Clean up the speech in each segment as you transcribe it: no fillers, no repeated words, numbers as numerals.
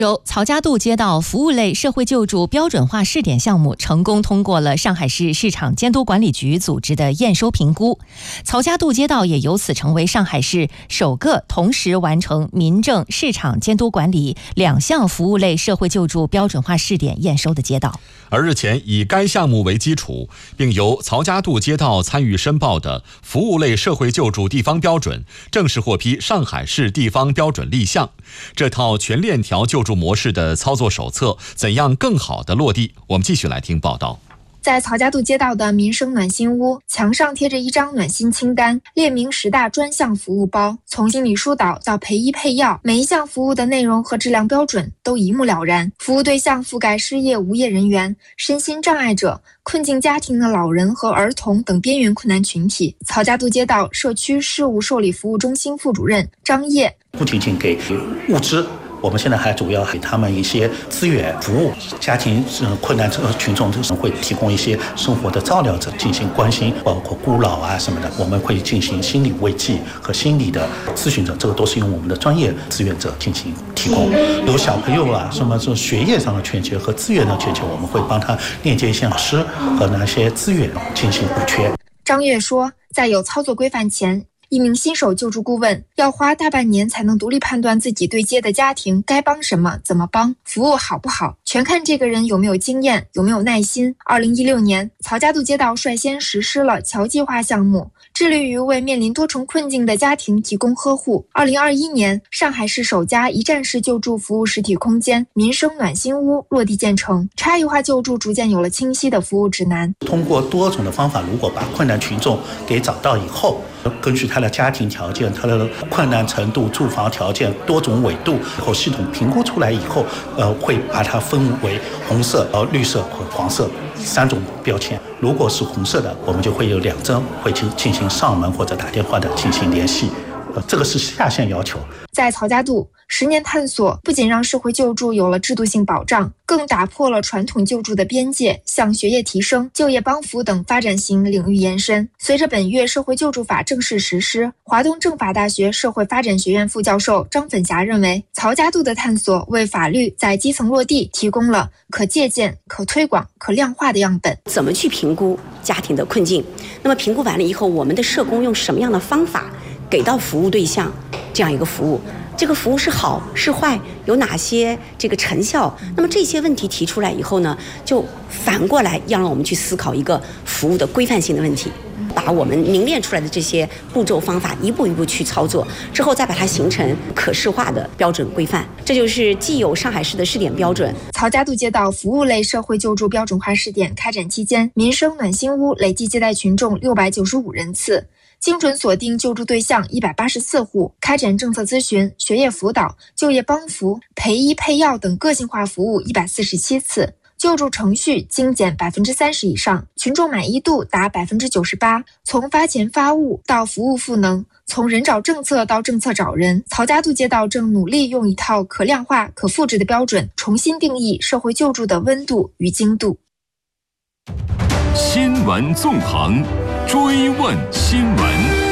由曹家渡街道服务类社会救助标准化试点项目成功通过了上海市市场监督管理局组织的验收评估，曹家渡街道也由此成为上海市首个同时完成民政、市场监督管理两项服务类社会救助标准化试点验收的街道。 而日前以该项目为基础，并由曹家渡街道参与申报的服务类社会救助地方标准正式获批上海市地方标准立项。这套全链条救助模式的操作手册怎样更好地落地？我们继续来听报道。 在曹家渡街道的民生暖心屋，墙上贴着一张暖心清单，列明10大专项服务包，从心理疏导到陪医配药，每一项服务的内容和质量标准都一目了然。服务对象覆盖失业无业人员、身心障碍者、困境家庭的老人和儿童等边缘困难群体。曹家渡街道社区事务受理服务中心副主任张烨， 不仅仅给物资，我们现在还主要给他们一些资源服务，家庭困难群众会提供一些生活的照料者进行关心，包括孤老啊什么的，我们会进行心理慰藉和心理的咨询者，这个都是用我们的专业志愿者进行提供。有小朋友啊什么学业上的欠缺和资源的欠缺，我们会帮他链接一些老师和那些资源进行补缺。 张烨说，在有操作规范前，一名新手救助顾问要花大半年才能独立判断自己对接的家庭该帮什么、怎么帮，服务好不好，全看这个人有没有经验、有没有耐心。2016年，曹家渡街道率先实施了侨计划项目，致力于为面临多重困境的家庭提供呵护。2021年，上海市首家一站式救助服务实体空间民生暖心屋落地建成，差异化救助逐渐有了清晰的服务指南。 通过多种的方法，如果把困难群众给找到以后，根据他的家庭条件、他的困难程度、住房条件多种纬度，以后系统评估出来以后，会把它分为红色、绿色和黄色3种标签。如果是红色的，我们就会有2针会进行上门或者打电话的进行联系。这个是下限要求。 在曹家渡，10年探索不仅让社会救助有了制度性保障，更打破了传统救助的边界，向学业提升、就业帮扶等发展型领域延伸。随着本月社会救助法正式实施，华东政法大学社会发展学院副教授张粉霞认为，曹家渡的探索为法律在基层落地提供了可借鉴、可推广、可量化的样本。 怎么去评估家庭的困境？那么评估完了以后，我们的社工用什么样的方法给到服务对象这样一个服务，这个服务是好是坏，有哪些这个成效？那么这些问题提出来以后呢，就反过来要让我们去思考一个服务的规范性的问题，把我们凝练出来的这些步骤方法一步一步去操作，之后再把它形成可视化的标准规范。这就是既有上海市的试点标准。 曹家渡街道服务类社会救助标准化试点开展期间，民生暖心屋累计接待群众695人次，精准锁定救助对象184户，开展政策咨询、学业辅导、就业帮扶、陪医配药等个性化服务147次，救助程序精简30%以上，群众满意度达98%。从发钱发物到服务赋能，从人找政策到政策找人，曹家渡街道正努力用一套可量化、可复制的标准，重新定义社会救助的温度与精度。 新闻纵横，追问新闻。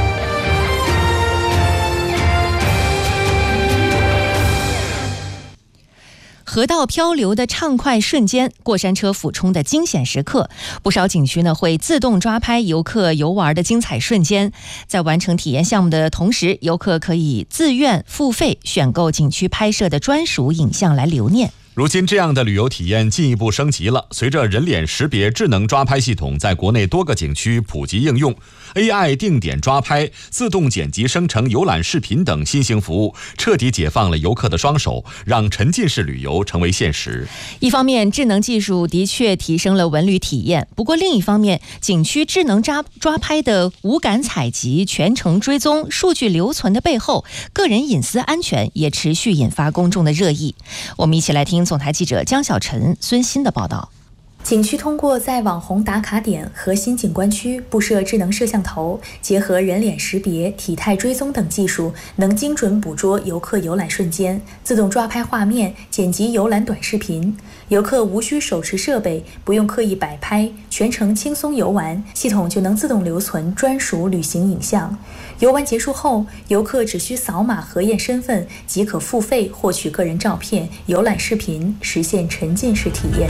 河道漂流的畅快瞬间，过山车俯冲的惊险时刻，不少景区呢会自动抓拍游客游玩的精彩瞬间。在完成体验项目的同时，游客可以自愿付费选购景区拍摄的专属影像来留念。 如今这样的旅游体验进一步升级了，随着人脸识别智能抓拍系统在国内多个景区普及应用， AI 定点抓拍、自动剪辑生成游览视频等新型服务，彻底解放了游客的双手，让沉浸式旅游成为现实。 一方面，智能技术的确提升了文旅体验，不过另一方面，景区智能抓拍的无感采集、全程追踪、数据留存的背后，个人隐私安全也持续引发公众的热议。我们一起来听总台记者江小晨、孙鑫的报道。 景区通过在网红打卡点、核心景观区布设智能摄像头，结合人脸识别、体态追踪等技术，能精准捕捉游客游览瞬间，自动抓拍画面，剪辑游览短视频。游客无需手持设备，不用刻意摆拍，全程轻松游玩，系统就能自动留存专属旅行影像。 游玩结束后，游客只需扫码核验身份即可付费获取个人照片、游览视频，实现沉浸式体验。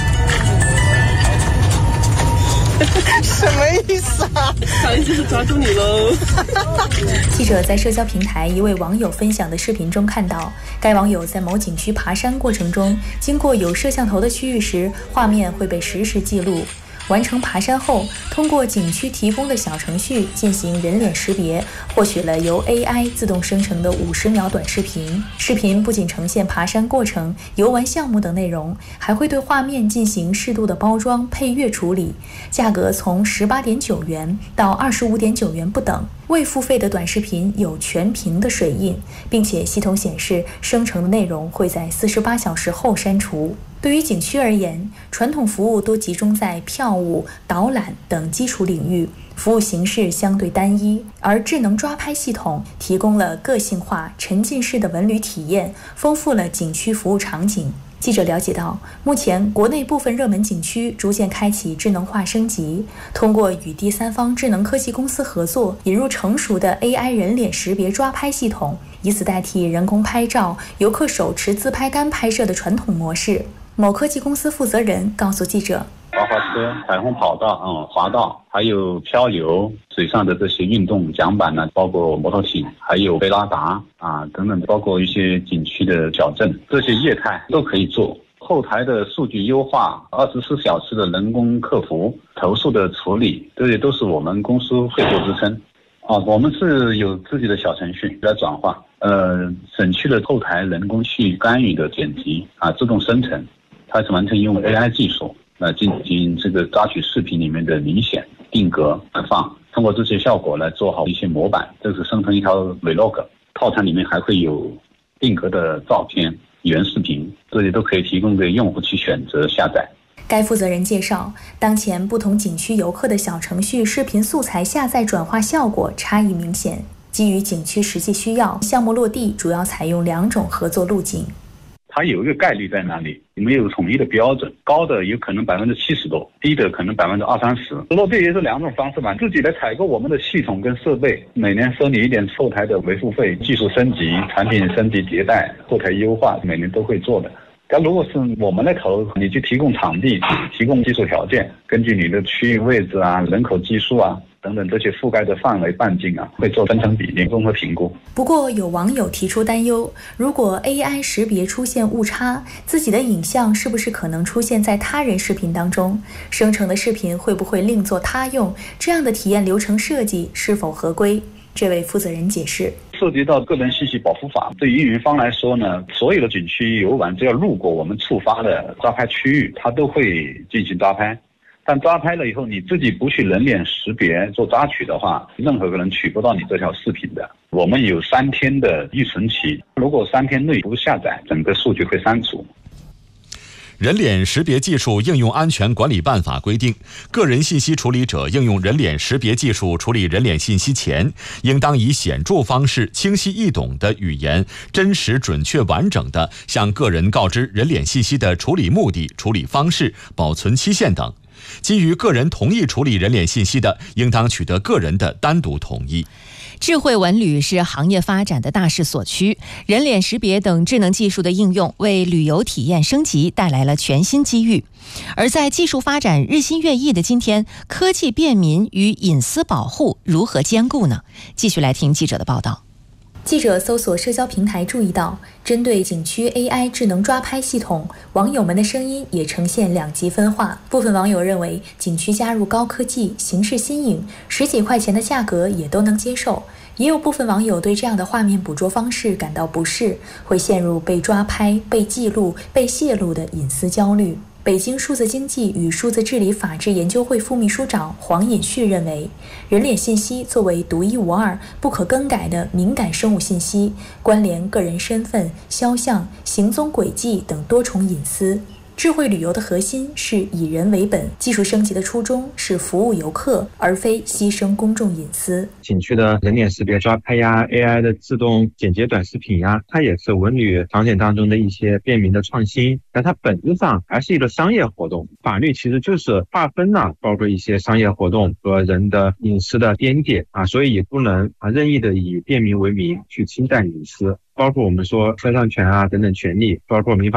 什么意思啊？不好意思，抓住你喽！ 记者在社交平台一位网友分享的视频中看到，该网友在某景区爬山过程中，经过有摄像头的区域时，画面会被实时记录。完成爬山后，通过景区提供的小程序进行人脸识别，获取了由 AI 自动生成的50秒短视频。视频不仅呈现爬山过程、游玩项目等内容，还会对画面进行适度的包装、配乐处理，价格从18.9元到25.9元不等。未付费的短视频有全屏的水印，并且系统显示生成的内容会在48小时后删除。对于景区而言，传统服务都集中在票务、导览等基础领域，服务形式相对单一，而智能抓拍系统提供了个性化、沉浸式的文旅体验，丰富了景区服务场景。记者了解到，目前国内部分热门景区逐渐开启智能化升级，通过与第三方智能科技公司合作，引入成熟的 AI 人脸识别抓拍系统，以此代替人工拍照、游客手持自拍杆拍摄的传统模式。某科技公司负责人告诉记者， 滑车、彩虹跑道、滑道，还有漂流、水上的这些运动桨板呢，包括摩托艇，还有贝拉达等等，包括一些景区的小镇，这些业态都可以做。后台的数据优化、24小时的人工客服、投诉的处理，这些都是我们公司会做支撑。我们是有自己的小程序来转化，省去了后台人工去干预的剪辑自动生成，它是完全用 AI 技术进行这个抓取视频里面的明显、定格、放，通过这些效果来做好一些模板，这是生成一条 vlog， 套餐里面还会有定格的照片、原视频，这些都可以提供给用户去选择下载。 该负责人介绍，当前不同景区游客的小程序视频素材下载转化效果差异明显，基于景区实际需要，项目落地主要采用2种合作路径。 它有一个概率在那里，没有统一的标准，高的有可能70%多，低的可能20-30%。落地也是2种方式嘛，自己来采购我们的系统跟设备，每年收你一点后台的维护费，技术升级、产品升级迭代、后台优化，每年都会做的。但如果是我们来投，你去提供场地、提供技术条件，根据你的区域位置人口基数等等这些覆盖的范围半径会做分成比例综合评估。 不过有网友提出担忧，如果 AI 识别出现误差，自己的影像是不是可能出现在他人视频当中？生成的视频会不会另作他用？这样的体验流程设计是否合规？这位负责人解释， 涉及到个人信息保护法，对运营方来说呢，所有的景区游玩只要路过我们触发的抓拍区域，它都会进行抓拍。但抓拍了以后，你自己不去人脸识别做抓取的话，任何人取不到你这条视频的。我们有3天的预存期，如果3天内不下载，整个数据会删除。 人脸识别技术应用安全管理办法规定，个人信息处理者应用人脸识别技术处理人脸信息前，应当以显著方式、清晰易懂的语言，真实、准确、完整地向个人告知人脸信息的处理目的、处理方式、保存期限等。基于个人同意处理人脸信息的，应当取得个人的单独同意。 智慧文旅是行业发展的大势所趋，人脸识别等智能技术的应用为旅游体验升级带来了全新机遇。而在技术发展日新月异的今天，科技便民与隐私保护如何兼顾呢？继续来听记者的报道。 记者搜索社交平台注意到，针对景区 AI 智能抓拍系统，网友们的声音也呈现2极分化。部分网友认为景区加入高科技，形式新颖，10几块钱的价格也都能接受。也有部分网友对这样的画面捕捉方式感到不适，会陷入被抓拍、被记录、被泄露的隐私焦虑。北京数字经济与数字治理法治研究会副秘书长黄尹旭认为，人脸信息作为独一无二、不可更改的敏感生物信息，关联个人身份、肖像、行踪轨迹等多重隐私。 智慧旅游的核心是以人为本，技术升级的初衷是服务游客，而非牺牲公众隐私。 景区的人脸识别抓拍呀 ，AI 的自动剪接短视频呀，它也是文旅场景当中的一些便民的创新，但它本质上还是一个商业活动。法律其实就是划分了包括一些商业活动和人的隐私的边界所以也不能任意的以便民为名去侵占隐私，包括我们说肖像权等等权利，包括民法